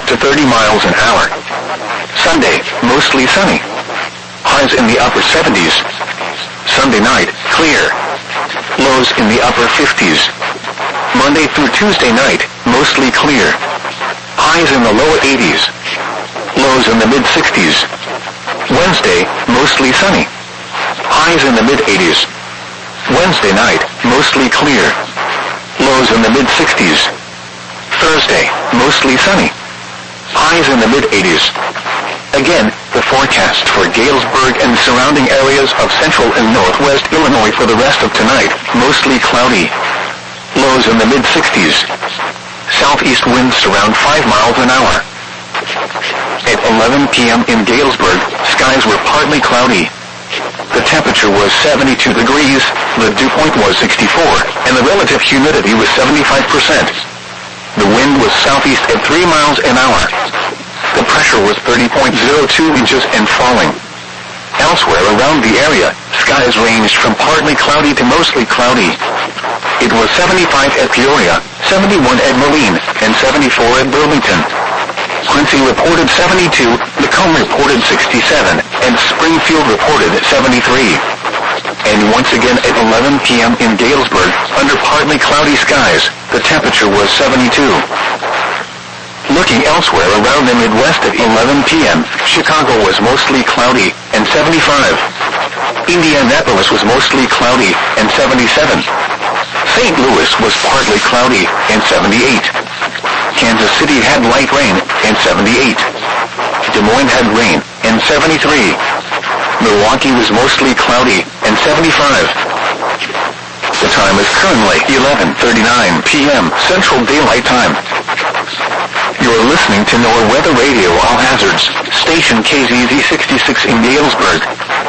to 30 miles an hour. Sunday, mostly sunny. Highs in the upper 70s. Sunday night, clear. Lows in the upper 50s. Monday through Tuesday night, mostly clear. Highs in the lower 80s. Lows in the mid-60s. Wednesday, mostly sunny. Highs in the mid-80s. Wednesday night, mostly clear. Lows in the mid-60s. Thursday, mostly sunny. Highs in the mid-80s. Again, the forecast for Galesburg and surrounding areas of central and northwest Illinois for the rest of tonight, mostly cloudy. Lows in the mid-60s. Southeast winds around 5 miles an hour. At 11 p.m. in Galesburg, skies were partly cloudy. The temperature was 72 degrees, the dew point was 64, and the relative humidity was 75%. The wind was southeast at 3 miles an hour. The pressure was 30.02 inches and falling. Elsewhere around the area, skies ranged from partly cloudy to mostly cloudy. It was 75 at Peoria, 71 at Moline, and 74 at Burlington. Quincy reported 72, Macomb reported 67, and Springfield reported 73. And once again at 11 p.m. in Galesburg, under partly cloudy skies, the temperature was 72. Looking elsewhere around the Midwest at 11 p.m., Chicago was mostly cloudy, and 75. Indianapolis was mostly cloudy, and 77. St. Louis was partly cloudy, and 78. Kansas City had light rain, and 78. Des Moines had rain, and 73. Milwaukee was mostly cloudy, and 75. The time is currently 11:39 p.m. Central Daylight Time. You're listening to NOAA Weather Radio All Hazards, station KZZ 66 in Galesburg.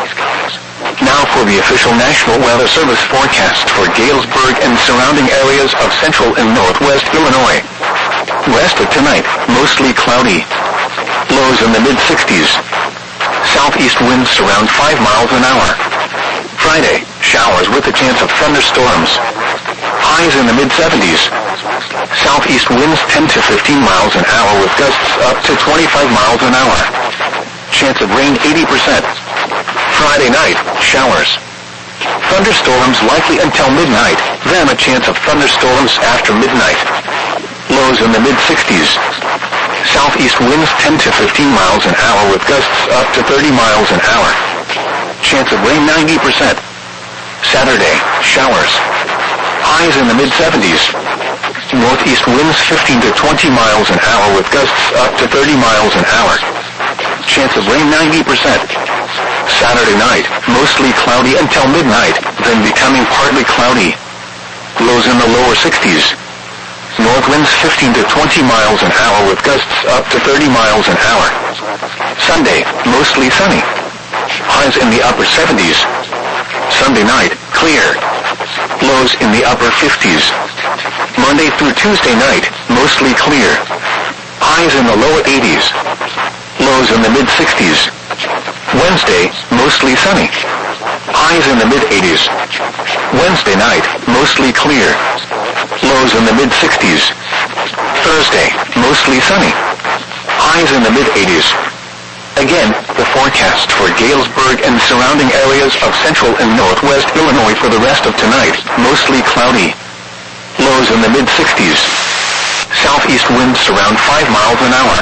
Now for the official National Weather Service forecast for Galesburg and surrounding areas of central and northwest Illinois. Rest of tonight, mostly cloudy. Lows in the mid-60s. Southeast winds around 5 miles an hour. Friday, showers with a chance of thunderstorms. Highs in the mid-70s. Southeast winds 10 to 15 miles an hour with gusts up to 25 miles an hour. Chance of rain 80%. Friday night, showers. Thunderstorms likely until midnight, then a chance of thunderstorms after midnight. Lows in the mid-60s. Southeast winds 10 to 15 miles an hour with gusts up to 30 miles an hour. Chance of rain 90%. Saturday, showers. Highs in the mid-70s. Northeast winds 15 to 20 miles an hour with gusts up to 30 miles an hour. Chance of rain 90%. Saturday night, mostly cloudy until midnight, then becoming partly cloudy. Lows in the lower 60s. North winds 15 to 20 miles an hour with gusts up to 30 miles an hour. Sunday, mostly sunny. Highs in the upper 70s. Sunday night, clear. Lows in the upper 50s. Monday through Tuesday night, mostly clear. Highs in the lower 80s. Lows in the mid-60s. Wednesday, mostly sunny. Highs in the mid-80s. Wednesday night, mostly clear. Lows in the mid-60s. Thursday, mostly sunny. Highs in the mid-80s. Again, the forecast for Galesburg and surrounding areas of central and northwest Illinois for the rest of tonight, mostly cloudy. Lows in the mid-60s. Southeast winds around 5 miles an hour.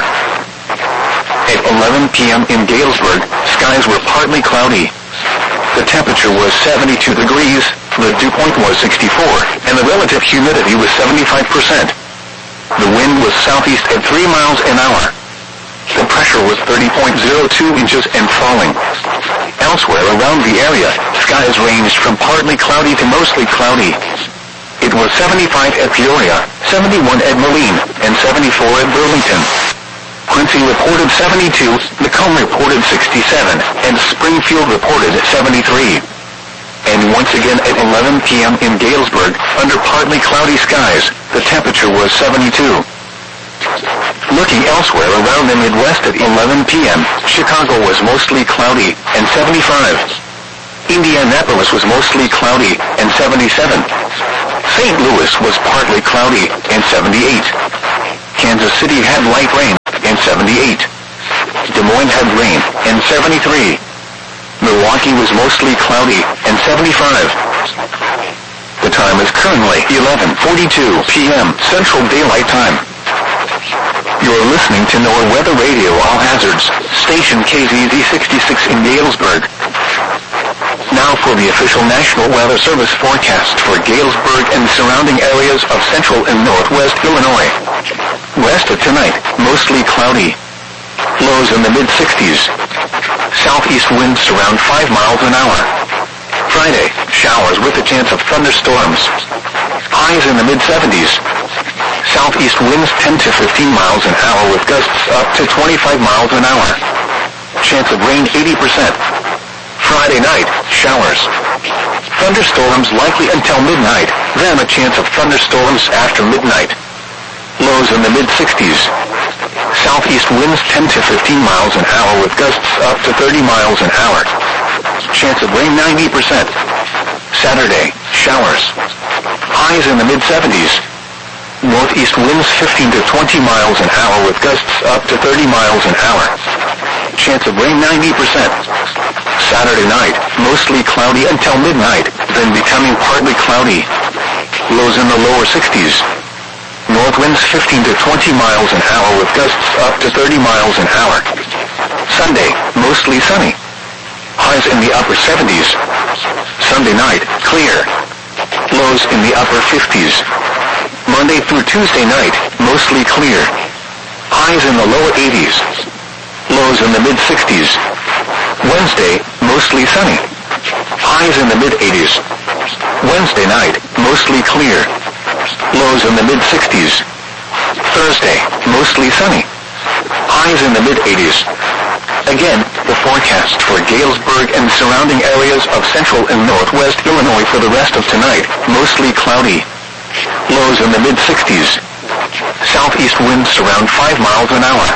At 11 p.m. in Galesburg, skies were partly cloudy. The temperature was 72 degrees, the dew point was 64, and the relative humidity was 75%. The wind was southeast at 3 miles an hour. The pressure was 30.02 inches and falling. Elsewhere around the area, skies ranged from partly cloudy to mostly cloudy. It was 75 at Peoria, 71 at Moline, and 74 at Burlington. Quincy reported 72, Macomb reported 67, and Springfield reported 73. And once again at 11 p.m. in Galesburg, under partly cloudy skies, the temperature was 72. Looking elsewhere around the Midwest at 11 p.m., Chicago was mostly cloudy, and 75. Indianapolis was mostly cloudy, and 77. St. Louis was partly cloudy, and 78. Kansas City had light rain, and 78. Des Moines had rain, and 73. Milwaukee was mostly cloudy, and 75. The time is currently 11:42 p.m. Central Daylight Time. You're listening to NOAA Weather Radio All Hazards, station KZZ 66 in Galesburg. Now for the official National Weather Service forecast for Galesburg and surrounding areas of central and northwest Illinois. West of tonight, mostly cloudy. Lows in the mid-60s. Southeast winds around 5 miles an hour. Friday, showers with a chance of thunderstorms. Highs in the mid-70s. Southeast winds 10 to 15 miles an hour with gusts up to 25 miles an hour. Chance of rain 80%. Friday night, showers. Thunderstorms likely until midnight, then a chance of thunderstorms after midnight. Lows in the mid-60s. Southeast winds 10 to 15 miles an hour with gusts up to 30 miles an hour. Chance of rain 90%. Saturday, showers. Highs in the mid-70s. Northeast winds 15 to 20 miles an hour with gusts up to 30 miles an hour. Chance of rain 90%. Saturday night, mostly cloudy until midnight, then becoming partly cloudy. Lows in the lower 60s. North winds 15 to 20 miles an hour with gusts up to 30 miles an hour. Sunday, mostly sunny. Highs in the upper 70s. Sunday night, clear. Lows in the upper 50s. Monday through Tuesday night, mostly clear. Highs in the lower 80s. Lows in the mid-60s. Wednesday, mostly sunny. Highs in the mid-80s. Wednesday night, mostly clear. Lows in the mid-60s. Thursday, mostly sunny. Highs in the mid-80s. Again, the forecast for Galesburg and surrounding areas of central and northwest Illinois for the rest of tonight, mostly cloudy. Lows in the mid-60s. Southeast winds around 5 miles an hour.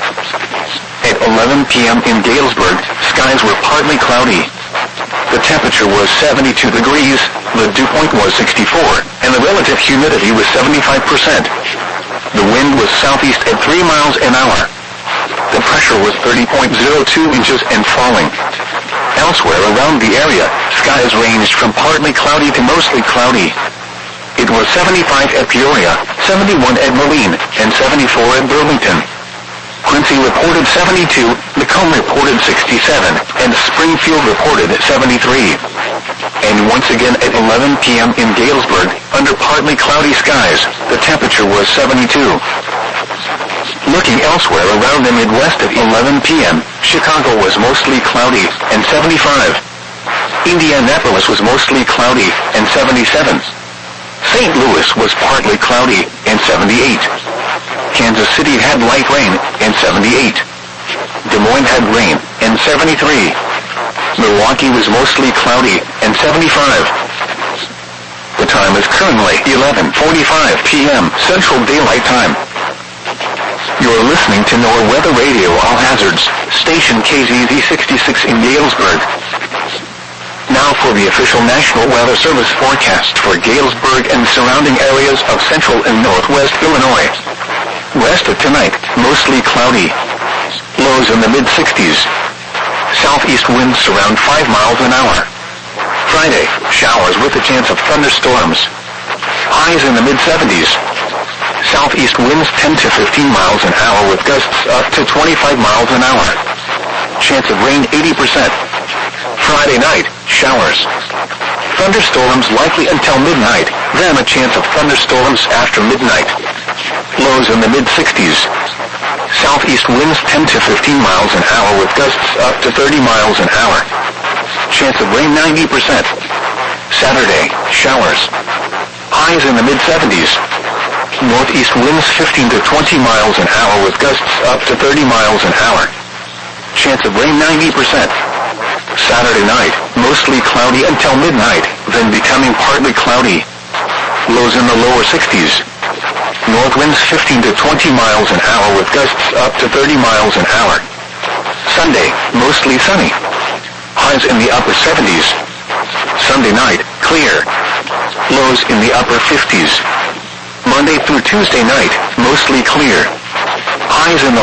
At 11 p.m. in Galesburg, skies were partly cloudy. The temperature was 72 degrees, the dew point was 64, and the relative humidity was 75%. The wind was southeast at 3 miles an hour. The pressure was 30.02 inches and falling. Elsewhere around the area, skies ranged from partly cloudy to mostly cloudy. It was 75 at Peoria, 71 at Moline, and 74 at Burlington. Quincy reported 72, Macomb reported 67, and Springfield reported 73. And once again at 11 p.m. in Galesburg, under partly cloudy skies, the temperature was 72. Looking elsewhere around the Midwest at 11 p.m., Chicago was mostly cloudy, and 75. Indianapolis was mostly cloudy, and 77. St. Louis was partly cloudy, and 78. Kansas City had light rain, and 78. Des Moines had rain, and 73. Milwaukee was mostly cloudy, and 75. The time is currently 11:45 p.m. Central Daylight Time. You're listening to NOAA Weather Radio All Hazards, station KZZ 66 in Galesburg. Now for the official National Weather Service forecast for Galesburg and surrounding areas of central and northwest Illinois. West of tonight, mostly cloudy. Lows in the mid-60s. Southeast winds around 5 miles an hour. Friday, showers with a chance of thunderstorms. Highs in the mid-70s. Southeast winds 10 to 15 miles an hour with gusts up to 25 miles an hour. Chance of rain 80%. Friday night, showers. Thunderstorms likely until midnight, then a chance of thunderstorms after midnight. Lows in the mid-60s. Southeast winds 10 to 15 miles an hour with gusts up to 30 miles an hour. Chance of rain 90%. Saturday, showers. Highs in the mid-70s. Northeast winds 15 to 20 miles an hour with gusts up to 30 miles an hour. Chance of rain 90%. Saturday night, mostly cloudy until midnight, then becoming partly cloudy. Lows in the lower 60s. North winds 15 to 20 miles an hour with gusts up to 30 miles an hour. Sunday, mostly sunny. Highs in the upper 70s. Sunday night, clear. Lows in the upper 50s. Monday through Tuesday night, mostly clear. Highs in the